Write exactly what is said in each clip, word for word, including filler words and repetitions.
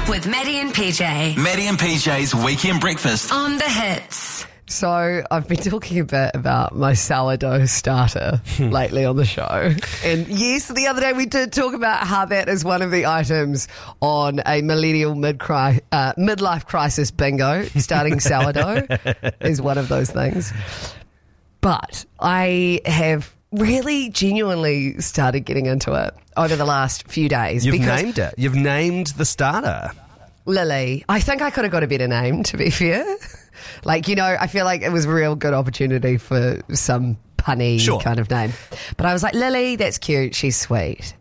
with Maddie and P J. Maddie and P J's Weekend Breakfast. On the Hits. So I've been talking a bit about my sourdough starter lately on the show. And yes, the other day we did talk about how that is one of the items on a millennial mid-cri- uh, midlife crisis bingo. Starting sourdough is one of those things. But I have really genuinely started getting into it over the last few days. You've because named it. You've named the starter. Lily. I think I could have got a better name, to be fair. Like, you know, I feel like it was a real good opportunity for some punny Sure. kind of name. But I was like, Lily, that's cute. She's sweet.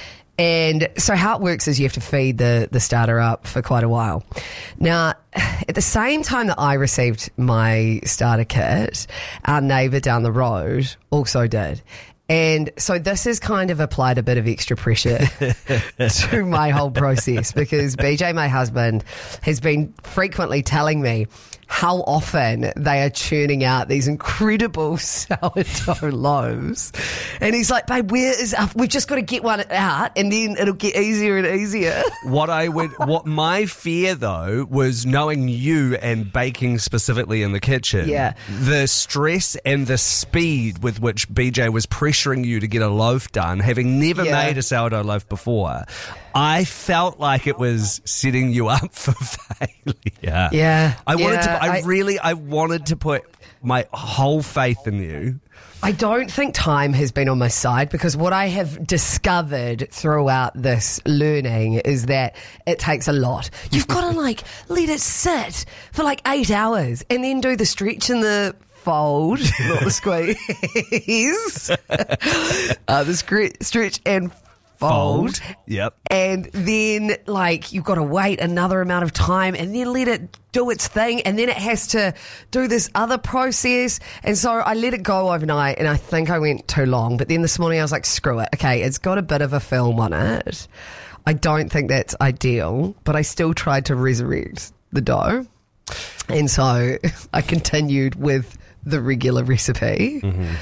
And so how it works is you have to feed the, the starter up for quite a while. Now, at the same time that I received my starter kit, our neighbour down the road also did. And so this has kind of applied a bit of extra pressure to my whole process because B J, my husband, has been frequently telling me how often they are churning out these incredible sourdough loaves. And he's like, babe, where is, uh, we've just got to get one out and then it'll get easier and easier. What I would, what my fear though was knowing you and baking specifically in the kitchen. Yeah. The stress and the speed with which B J was pressuring you to get a loaf done, having never Yeah. made a sourdough loaf before, I felt like it was setting you up for failure. Yeah. I wanted Yeah, to, I, I- really, I wanted to put my whole faith in you. I don't think time has been on my side because what I have discovered throughout this learning is that it takes a lot. You've got to like let it sit for like eight hours and then do the stretch and the fold, not the squeeze. uh, the scre- stretch and fold. Yep. And then, like, you've got to wait another amount of time and then let it do its thing. And then it has to do this other process. And so I let it go overnight and I think I went too long. But then this morning I was like, screw it. Okay, it's got a bit of a film on it. I don't think that's ideal, but I still tried to resurrect the dough. And so I continued with the regular recipe. Mm-hmm.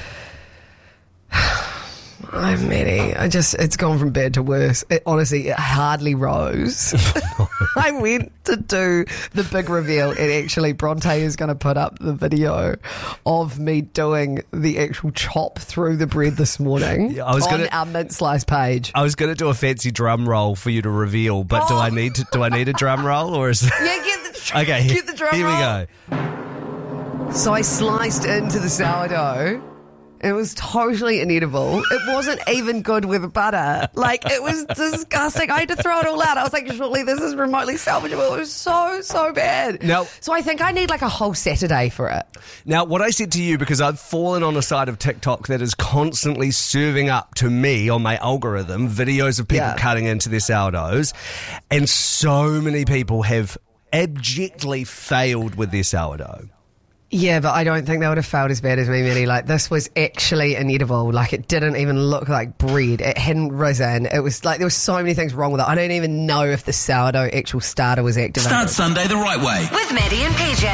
I'm Maddie. I just, it's gone from bad to worse. It, honestly, it hardly rose. I went to do the big reveal and actually Bronte is going to put up the video of me doing the actual chop through the bread this morning Yeah, I was on gonna- our mint slice page. I was going to do a fancy drum roll for you to reveal, but do Oh. I need to, do I need a drum roll or is Yeah, get the, okay? get the drum here roll. we go. So I sliced into the sourdough. It was totally inedible. It wasn't even good with butter. Like, it was disgusting. I had to throw it all out. I was like, surely this is remotely salvageable. It was so, so bad. No. So I think I need like a whole Saturday for it. Now, what I said to you, because I've fallen on a side of TikTok that is constantly serving up to me on my algorithm videos of people Yeah. cutting into their sourdoughs, and so many people have abjectly failed with their sourdough. Yeah, but I don't think they would have failed as bad as me, Maddie. Like, this was actually inedible. Like, it didn't even look like bread. It hadn't risen. It was like, there were so many things wrong with it. I don't even know if the sourdough actual starter was activated. Start Sunday the right way. With Maddie and P J.